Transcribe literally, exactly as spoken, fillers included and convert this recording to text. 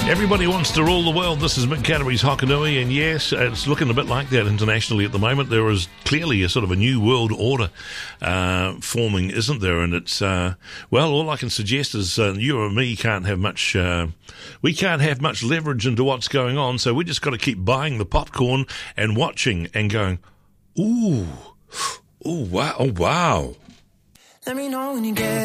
Everybody wants to rule the world. This is Mick Catterby's Hokanui, and yes, it's looking a bit like that internationally at the moment. There is clearly a sort of a new world order uh, forming, isn't there? And it's, uh, well, all I can suggest is uh, you and me can't have much, uh, we can't have much leverage into what's going on, so we just got to keep buying the popcorn and watching and going, ooh, ooh, wow, oh, wow. Let me know when you get